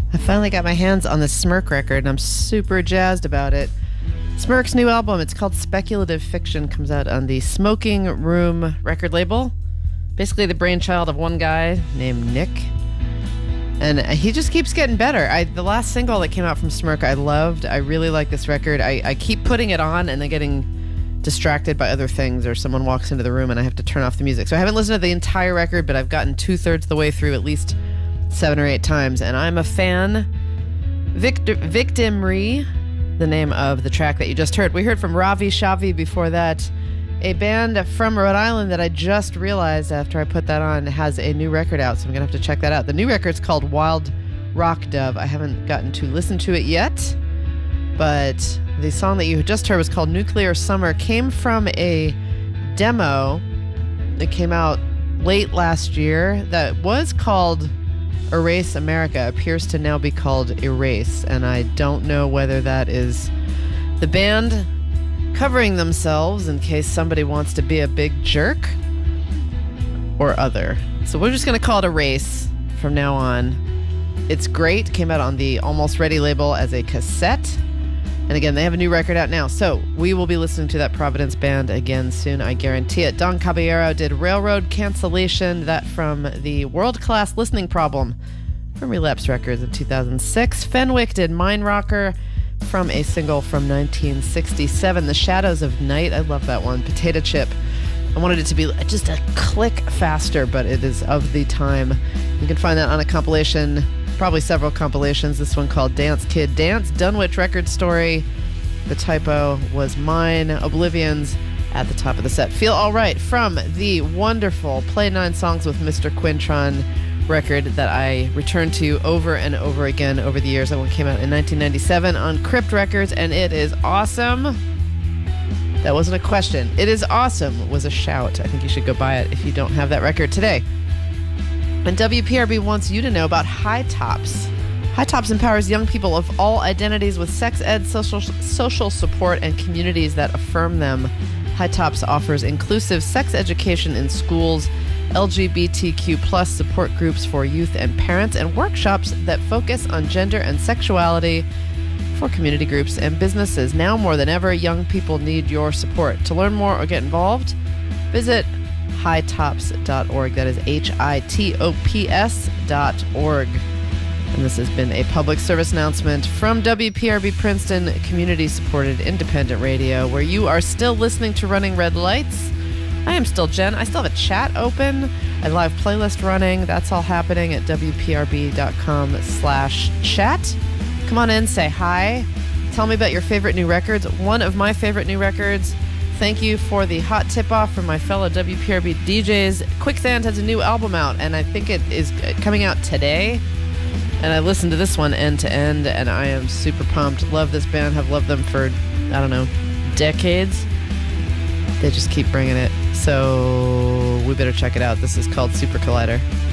I finally got my hands on the Smirk record, and I'm super jazzed about it. Smirk's new album, it's called Speculative Fiction, comes out on the Smoking Room record label. Basically the brainchild of one guy named Nick. And he just keeps getting better. The last single that came out from Smirk I loved. I really like this record. I keep putting it on and then getting distracted by other things, or someone walks into the room and I have to turn off the music. So I haven't listened to the entire record, but I've gotten 2/3 the way through at least 7 or 8 times, and I'm a fan. Victimry, the name of the track that you just heard. We heard from Ravi Shavi before that, a band from Rhode Island that I just realized after I put that on has a new record out, so I'm going to have to check that out. The new record's called Wild Rock Dove. I haven't gotten to listen to it yet, but the song that you just heard was called Nuclear Summer, came from a demo that came out late last year that was called Erase America, appears to now be called Erase, and I don't know whether that is the band covering themselves in case somebody wants to be a big jerk or other. So we're just going to call it Erase from now on. It's great. Came out on the Almost Ready label as a cassette. And again, they have a new record out now. So we will be listening to that Providence band again soon, I guarantee it. Don Caballero did Railroad Cancellation, that from the World Class Listening Problem from Relapse Records in 2006. Fenwick did Mine Rocker from a single from 1967, The Shadows of Night. I love that one. Potato Chip. I wanted it to be just a click faster, but it is of the time. You can find that on a compilation, probably several compilations. This one called Dance Kid Dance. Dunwich Record Story. The typo was mine. Oblivions at the top of the set. Feel Alright from the wonderful Play 9 Songs with Mr. Quintron record that I returned to over and over again over the years. That one came out in 1997 on Crypt Records, and it is awesome. That wasn't a question. It is awesome was a shout. I think you should go buy it if you don't have that record today. And WPRB wants you to know about High Tops. High Tops empowers young people of all identities with sex ed, social support, and communities that affirm them. High Tops offers inclusive sex education in schools, LGBTQ plus support groups for youth and parents, and workshops that focus on gender and sexuality for community groups and businesses. Now more than ever, young people need your support. To learn more or get involved, visit hightops.org. That is HITOPS.org. And this has been a public service announcement from WPRB Princeton, community-supported independent radio, where you are still listening to Running Red Lights. I am still Jen. I still have a chat open, a live playlist running. That's all happening at WPRB.com/chat. Come on in, say hi. Tell me about your favorite new records. One of my favorite new records. Thank you for the hot tip-off from my fellow WPRB DJs. Quicksand has a new album out, and I think it is coming out today. And I listened to this one end to end, and I am super pumped. Love this band. Have loved them for, I don't know, decades. They just keep bringing it. So we better check it out. This is called Super Collider.